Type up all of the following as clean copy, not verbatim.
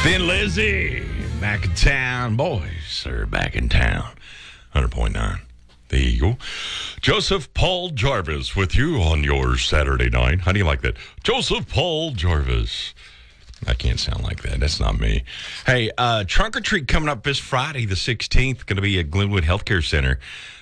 Thin Lizzy, back in town. Boys are back in town. 100.9, The Eagle. Joseph Paul Jarvis with you on your Saturday night. How do you like that? Joseph Paul Jarvis. I can't sound like that. That's not me. Hey, trunk or treat coming up this Friday, the 16th. Going to be at Glenwood Healthcare Center.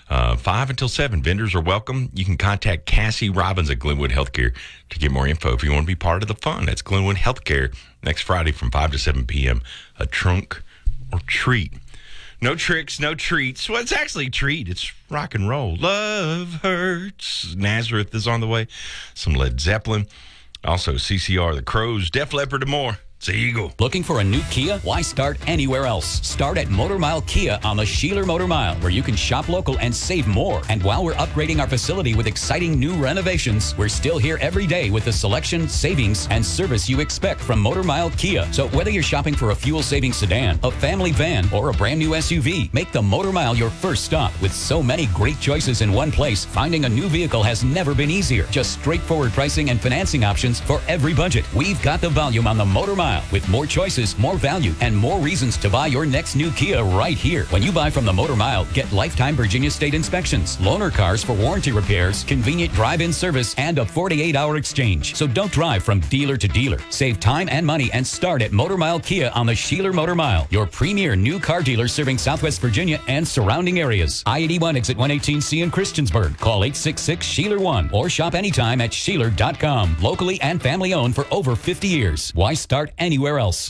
5 until 7. Vendors are welcome. You can contact Cassie Robbins at Glenwood Healthcare to get more info if you want to be part of the fun. That's Glenwood Healthcare next Friday from 5 to 7 p.m. A trunk or treat. No tricks, no treats. Well, it's actually a treat. It's rock and roll. Love Hurts. Nazareth is on the way. Some Led Zeppelin. Also CCR, The Crows, Def Leppard, and more. It's the Eagle. Looking for a new Kia? Why start anywhere else? Start at Motor Mile Kia on the Sheeler Motor Mile, where you can shop local and save more. And while we're upgrading our facility with exciting new renovations, we're still here every day with the selection, savings, and service you expect from Motor Mile Kia. So whether you're shopping for a fuel-saving sedan, a family van, or a brand new SUV, make the Motor Mile your first stop. With so many great choices in one place, finding a new vehicle has never been easier. Just straightforward pricing and financing options for every budget. We've got the volume on the Motor Mile, with more choices, more value, and more reasons to buy your next new Kia right here. When you buy from the Motor Mile, get lifetime Virginia State inspections, loaner cars for warranty repairs, convenient drive-in service, and a 48-hour exchange. So don't drive from dealer to dealer. Save time and money and start at Motor Mile Kia on the Sheeler Motor Mile, your premier new car dealer serving Southwest Virginia and surrounding areas. I-81 exit 118C in Christiansburg. Call 866-SHEELER1 or shop anytime at Sheeler.com. Locally and family-owned for over 50 years. Why start anywhere else?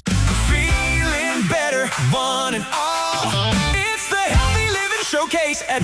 Feeling better, one and all. It's the Healthy Living Showcase at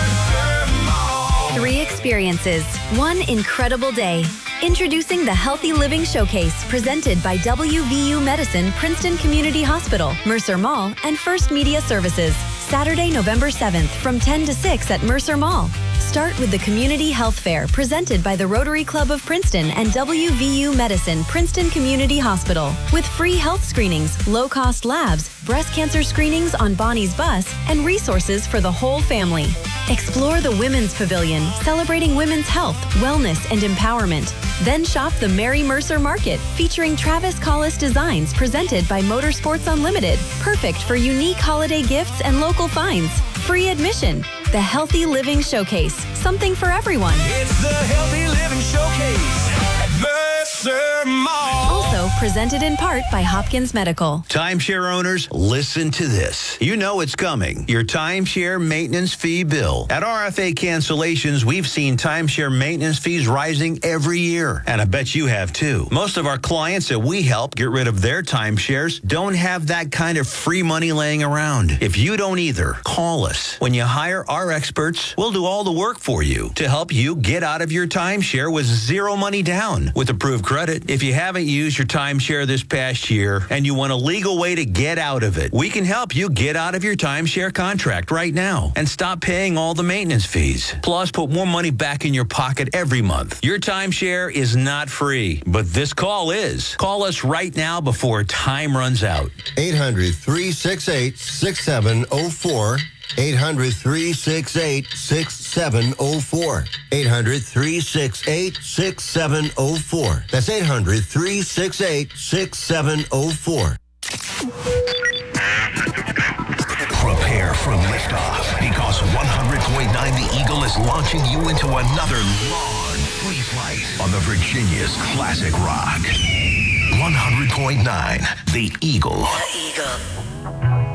Mercer Mall. 3 experiences, 1 incredible day. Introducing the Healthy Living Showcase, presented by WVU Medicine, Princeton Community Hospital, Mercer Mall, and First Media Services. Saturday, November 7th from 10 to 6 at Mercer Mall. Start with the Community Health Fair, presented by the Rotary Club of Princeton and WVU Medicine, Princeton Community Hospital, with free health screenings, low-cost labs, breast cancer screenings on Bonnie's Bus, and resources for the whole family. Explore the Women's Pavilion, celebrating women's health, wellness, and empowerment. Then shop the Mary Mercer Market, featuring Travis Collis designs presented by Motorsports Unlimited, perfect for unique holiday gifts and local finds. Free admission. The Healthy Living Showcase, something for everyone. It's the Healthy Living Showcase at Mercer Mall. Also presented in part by Hopkins Medical. Timeshare owners, listen to this. You know it's coming. Your timeshare maintenance fee bill. At RFA Cancellations, we've seen timeshare maintenance fees rising every year. And I bet you have too. Most of our clients that we help get rid of their timeshares don't have that kind of free money laying around. If you don't either, call us. When you hire our experts, we'll do all the work for you to help you get out of your timeshare with zero money down with approved credit. If you haven't used your timeshare this past year and you want a legal way to get out of it, we can help you get out of your timeshare contract right now and stop paying all the maintenance fees. Plus, put more money back in your pocket every month. Your timeshare is not free, but this call is. Call us right now before time runs out. 800-368-6704. 800-368-6704. 800-368-6704. That's 800-368-6704. Prepare for liftoff, because 100.9 The Eagle is launching you into another long free flight on the Virginia's classic rock. 100.9 The Eagle. The Eagle.